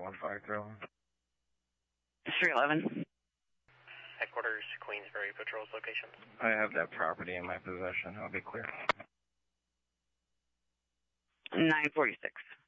153. 311. Headquarters, Queensbury Patrol's location. I have that property in my possession. I'll be clear. 946.